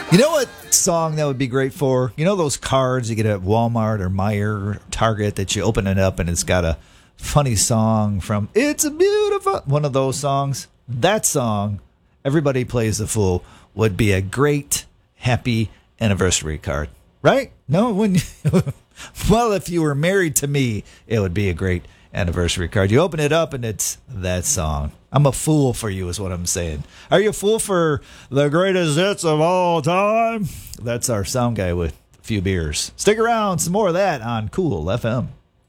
You know what song that would be great for? You know those cards you get at Walmart or Meijer or Target that you open it up and it's got a funny song from It's a Beautiful, one of those songs? That song, Everybody Plays the Fool, would be a great, happy anniversary card. Right? No, it wouldn't. Well, if you were married to me, it would be a great anniversary card. You open it up and it's that song. I'm a fool for you is what I'm saying. Are you a fool for the greatest hits of all time? That's our sound guy with a few beers. Stick around, some more of that on Cool FM.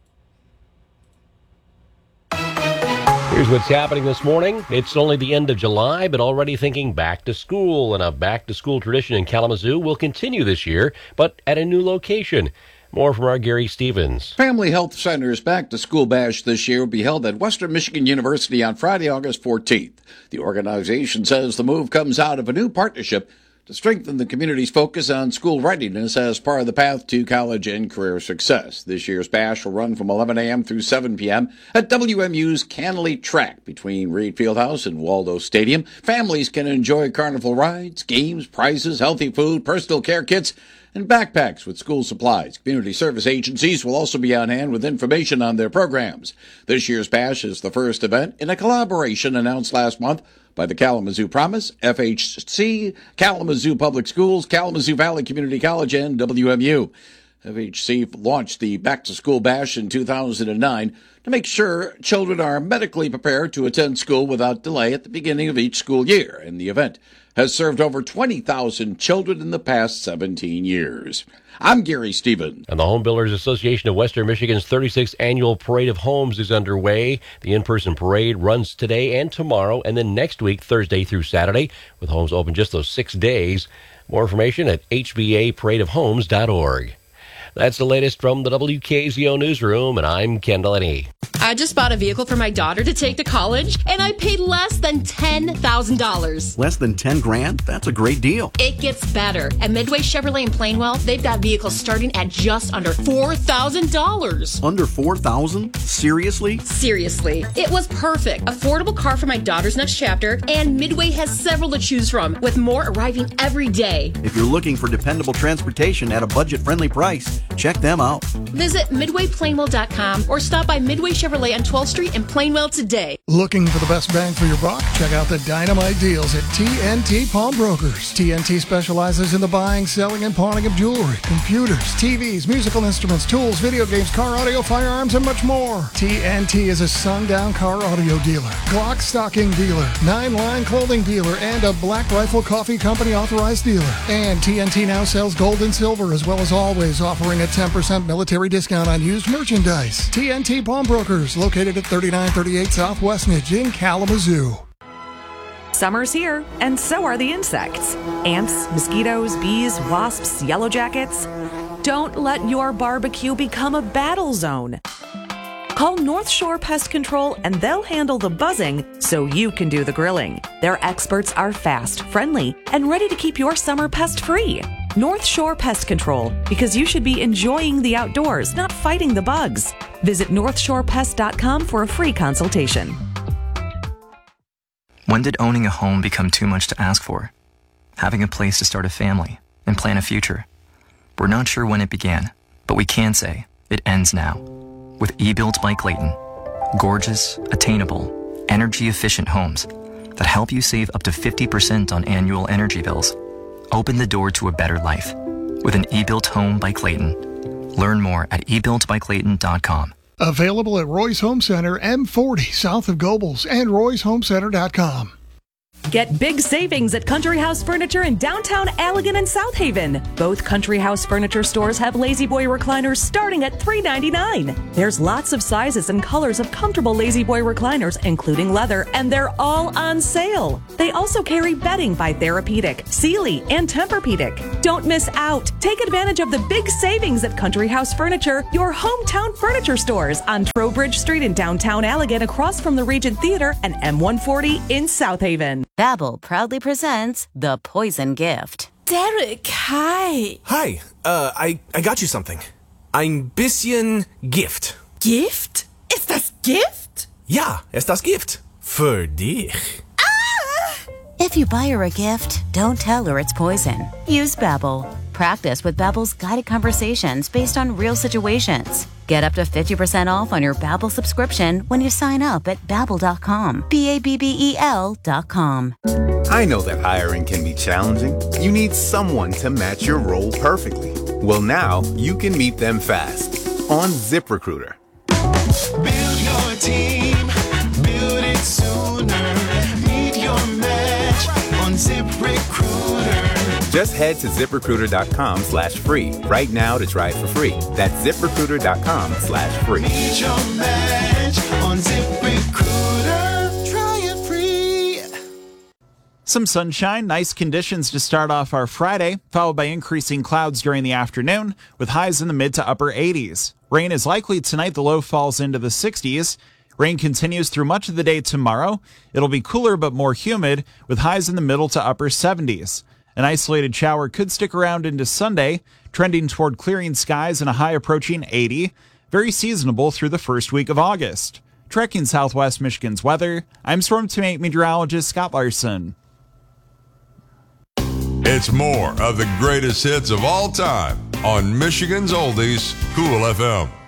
Here's what's happening this morning. It's only the end of July, but already thinking back to school. And a back-to-school tradition in Kalamazoo will continue this year, but at a new location. More from our Gary Stevens. Family Health Center's back-to-school bash this year will be held at Western Michigan University on Friday, August 14th. The organization says the move comes out of a new partnership to strengthen the community's focus on school readiness as part of the path to college and career success. This year's bash will run from 11 a.m. through 7 p.m. at WMU's Canley Track between Reed Fieldhouse and Waldo Stadium. Families can enjoy carnival rides, games, prizes, healthy food, personal care kits, and backpacks with school supplies. Community service agencies will also be on hand with information on their programs. This year's bash is the first event in a collaboration announced last month by the Kalamazoo Promise, FHC, Kalamazoo Public Schools, Kalamazoo Valley Community College, and WMU. FHC launched the back-to-school bash in 2009 to make sure children are medically prepared to attend school without delay at the beginning of each school year, and the event has served over 20,000 children in the past 17 years. I'm Gary Stevens. And the Home Builders Association of Western Michigan's 36th Annual Parade of Homes is underway. The in-person parade runs today and tomorrow, and then next week, Thursday through Saturday, with homes open just those 6 days. More information at hvaparadeofhomes.org. That's the latest from the WKZO Newsroom, and I'm Ken Delaney. I just bought a vehicle for my daughter to take to college, and I paid less than $10,000. Less than 10 grand? That's a great deal. It gets better. At Midway Chevrolet in Plainwell, they've got vehicles starting at just under $4,000. Under 4,000? Seriously? Seriously. It was perfect. Affordable car for my daughter's next chapter, and Midway has several to choose from, with more arriving every day. If you're looking for dependable transportation at a budget-friendly price, check them out. Visit MidwayPlainwell.com or stop by Midway Chevrolet on 12th Street in Plainwell today. Looking for the best bang for your buck? Check out the dynamite deals at TNT Pawnbrokers. TNT specializes in the buying, selling, and pawning of jewelry, computers, TVs, musical instruments, tools, video games, car audio, firearms, and much more. TNT is a sundown car audio dealer, Glock stocking dealer, 9-line clothing dealer, and a Black Rifle Coffee Company authorized dealer. And TNT now sells gold and silver, as well as always offering a 10% military discount on used merchandise. TNT Pawnbrokers, located at 3938 South Westnedge in Kalamazoo. Summer's here, and so are the insects. Ants, mosquitoes, bees, wasps, yellow jackets. Don't let your barbecue become a battle zone. Call North Shore Pest Control and they'll handle the buzzing so you can do the grilling. Their experts are fast, friendly, and ready to keep your summer pest-free. North Shore Pest Control, because you should be enjoying the outdoors, not fighting the bugs. Visit NorthshorePest.com for a free consultation. When did owning a home become too much to ask for? Having a place to start a family and plan a future. We're not sure when it began, but we can say it ends now. With eBuilt by Clayton. Gorgeous, attainable, energy-efficient homes that help you save up to 50% on annual energy bills. Open the door to a better life with an eBuilt home by Clayton. Learn more at eBuiltByClayton.com. Available at Roy's Home Center, M40, south of Gobles, and Roy'sHomeCenter.com. Get big savings at Country House Furniture in downtown Allegan and South Haven. Both Country House Furniture stores have Lazy Boy recliners starting at $3.99. There's lots of sizes and colors of comfortable Lazy Boy recliners, including leather, and they're all on sale. They also carry bedding by Therapeutic, Sealy, and Tempur-Pedic. Don't miss out. Take advantage of the big savings at Country House Furniture, your hometown furniture stores on Trowbridge Street in downtown Allegan, across from the Regent Theater, and M140 in South Haven. Babbel proudly presents The Poison Gift. Derek, hi. Hi, I got you something. Ein bisschen Gift. Gift? Ist das Gift? Ja, ist das Gift. Für dich. Ah! If you buy her a gift, don't tell her it's poison. Use Babbel. Practice with Babbel's guided conversations based on real situations. Get up to 50% off on your Babbel subscription when you sign up at Babbel.com. Babbel.com. I know that hiring can be challenging. You need someone to match your role perfectly. Well, now you can meet them fast on ZipRecruiter. Build your team, build it sooner. Meet your match on ZipRecruiter. Just head to ZipRecruiter.com/free right now to try it for free. That's ZipRecruiter.com/free. Meet your match on ZipRecruiter. Try it free. Some sunshine, nice conditions to start off our Friday, followed by increasing clouds during the afternoon, with highs in the mid to upper 80s. Rain is likely tonight, the low falls into the 60s. Rain continues through much of the day tomorrow. It'll be cooler but more humid, with highs in the middle to upper 70s. An isolated shower could stick around into Sunday, trending toward clearing skies and a high approaching 80. Very seasonable through the first week of August. Trekking Southwest Michigan's weather, I'm Storm Team 8 meteorologist Scott Larson. It's more of the greatest hits of all time on Michigan's Oldies, Cool FM.